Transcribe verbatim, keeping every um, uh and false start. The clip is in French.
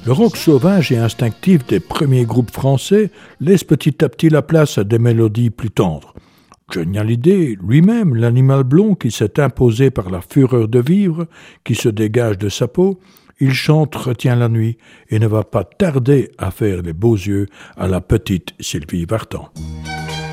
Le rock sauvage et instinctif des premiers groupes français laisse petit à petit la place à des mélodies plus tendres. Johnny Hallyday, lui-même, l'animal blond qui s'est imposé par la fureur de vivre, qui se dégage de sa peau, il chante Retiens la nuit et ne va pas tarder à faire les beaux yeux à la petite Sylvie Vartan.